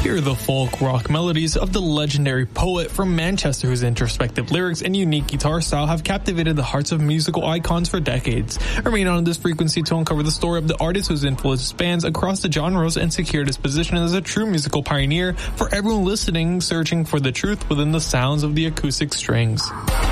Here are the folk rock melodies of the legendary poet from Manchester whose introspective lyrics and unique guitar style have captivated the hearts of musical icons for decades. Remain on this frequency to uncover the story of the artist whose influence spans across the genres and secured his position as a true musical pioneer for everyone listening, searching for the truth within the sounds of the acoustic strings.